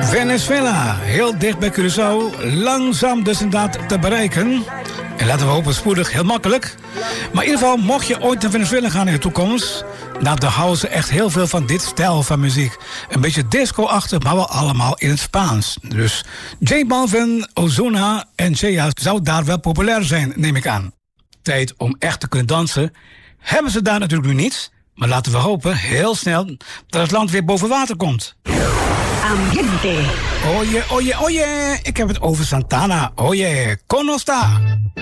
Venezuela, heel dicht bij Curaçao, langzaam dus inderdaad te bereiken. En laten we hopen spoedig, heel makkelijk. Maar in ieder geval, mocht je ooit naar Venezuela gaan in de toekomst, dan houden ze echt heel veel van dit stijl van muziek. Een beetje disco-achtig, maar wel allemaal in het Spaans. Dus J Balvin, Ozuna en Sia zou daar wel populair zijn, neem ik aan. Tijd om echt te kunnen dansen hebben ze daar natuurlijk nu niet. Maar laten we hopen, heel snel, dat het land weer boven water komt. Ambiente. Oye, oye, oye, ik heb het over Santana. Oye, ¿cómo está?